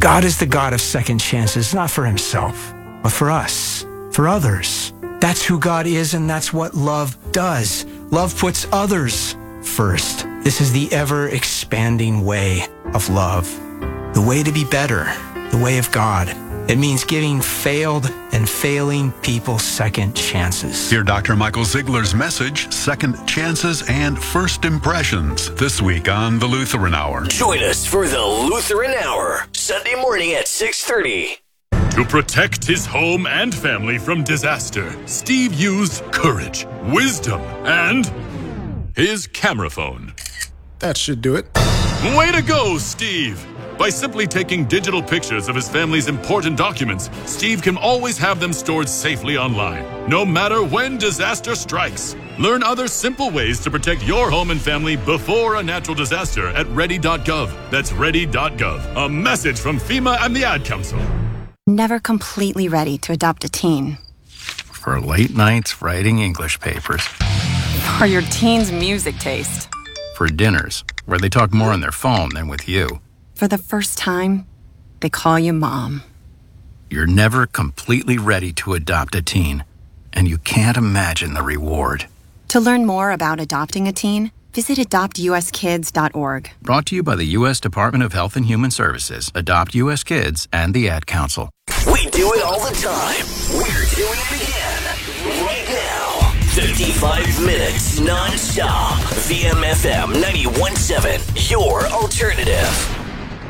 God is the God of second chances, not for himself, but for us, for others. That's who God is, and that's what love does. Love puts others first. This is the ever-expanding way of love. The way to be better, the way of God. It means giving failed and failing people second chances. Hear Dr. Michael Ziegler's message, Second Chances and First Impressions, this week on The Lutheran Hour. Join us for The Lutheran Hour, Sunday morning at 6:30. To protect his home and family from disaster, Steve used courage, wisdom, and his camera phone. That should do it. Way to go, Steve! By simply taking digital pictures of his family's important documents, Steve can always have them stored safely online, no matter when disaster strikes. Learn other simple ways to protect your home and family before a natural disaster at ready.gov. That's ready.gov. A message from FEMA and the Ad Council. Never completely ready to adopt a teen. For late nights writing English papers. For your teen's music taste. For dinners, where they talk more on their phone than with you. For the first time, they call you mom. You're never completely ready to adopt a teen, and you can't imagine the reward. To learn more about adopting a teen, visit adoptuskids.org. Brought to you by the U.S. Department of Health and Human Services, Adopt U.S. Kids, and the Ad Council. We do it all the time. We're doing it again right now. 55 minutes non-stop. VMFM 91.7, your alternative.